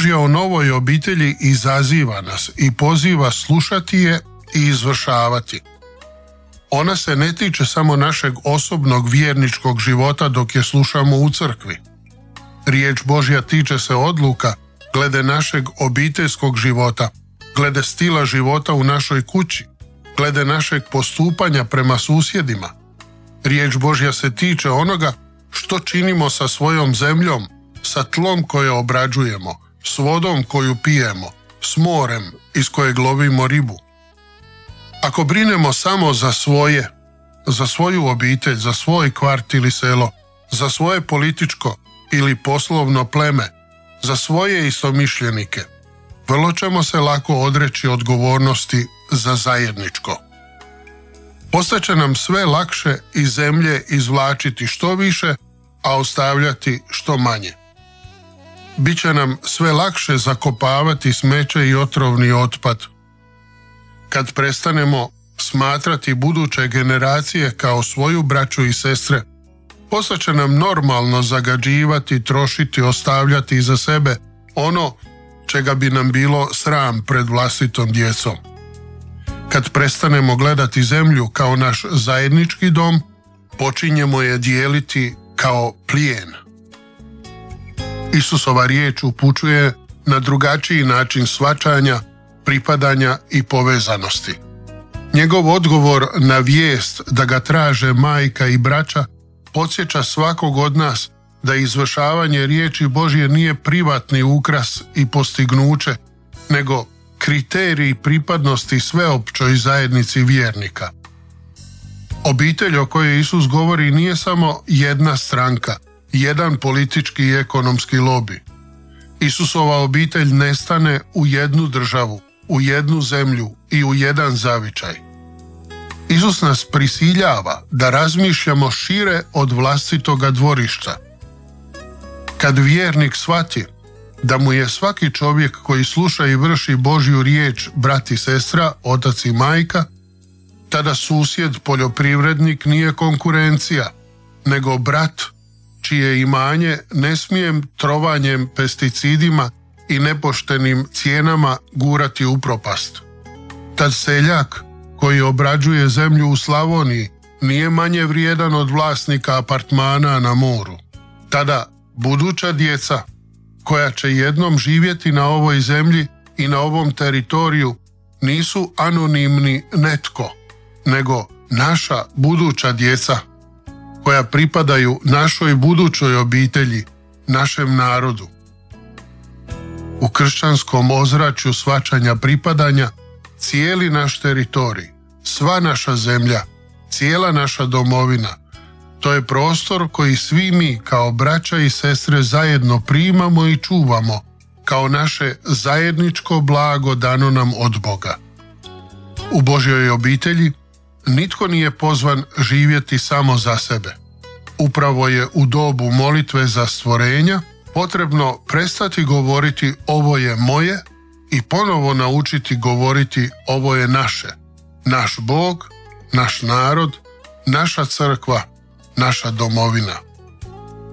Božja o novoj obitelji izaziva nas i poziva slušati je i izvršavati. Ona se ne tiče samo našeg osobnog vjerničkog života dok je slušamo u crkvi. Riječ Božja tiče se odluka glede našeg obiteljskog života, glede stila života u našoj kući, glede našeg postupanja prema susjedima. Riječ Božja se tiče onoga što činimo sa svojom zemljom, sa tlom koje obrađujemo, s vodom koju pijemo, s morem iz kojeg lovimo ribu. Ako brinemo samo za svoju obitelj, za svoj kvart ili selo, za svoje političko ili poslovno pleme, za svoje istomišljenike, vrlo ćemo se lako odreći odgovornosti za zajedničko. Postaće nam sve lakše iz zemlje izvlačiti što više, a ostavljati što manje. Biće nam sve lakše zakopavati smeće i otrovni otpad. Kad prestanemo smatrati buduće generacije kao svoju braću i sestre, postaće nam normalno zagađivati, trošiti, ostavljati iza sebe ono čega bi nam bilo sram pred vlastitom djecom. Kad prestanemo gledati zemlju kao naš zajednički dom, počinjemo je dijeliti kao plijen. Isusova riječ upućuje na drugačiji način shvaćanja, pripadanja i povezanosti. Njegov odgovor na vijest da ga traže majka i braća podsjeća svakog od nas da izvršavanje riječi Božje nije privatni ukras i postignuće, nego kriterij pripadnosti sveopćoj zajednici vjernika. Obitelj o kojoj Isus govori nije samo jedna stranka, jedan politički i ekonomski lobi. Isusova obitelj ne stane u jednu državu, u jednu zemlju i u jedan zavičaj. Isus nas prisiljava da razmišljamo šire od vlastitoga dvorišta. Kad vjernik shvati da mu je svaki čovjek koji sluša i vrši Božju riječ brat i sestra, otac i majka, tada susjed, poljoprivrednik nije konkurencija, nego brat čije imanje ne smije trovanjem, pesticidima i nepoštenim cijenama gurati u propast. Tad seljak koji obrađuje zemlju u Slavoniji nije manje vrijedan od vlasnika apartmana na moru. Tada buduća djeca koja će jednom živjeti na ovoj zemlji i na ovom teritoriju nisu anonimni netko, nego naša buduća djeca koja pripadaju našoj budućoj obitelji, našem narodu. U kršćanskom ozračju shvaćanja pripadanja cijeli naš teritorij, sva naša zemlja, cijela naša domovina, to je prostor koji svi mi kao braća i sestre zajedno primamo i čuvamo kao naše zajedničko blago dano nam od Boga. U Božjoj obitelji nitko nije pozvan živjeti samo za sebe. Upravo je u dobu molitve za stvorenja potrebno prestati govoriti ovo je moje i ponovo naučiti govoriti ovo je naše. Naš Bog, naš narod, naša crkva, naša domovina.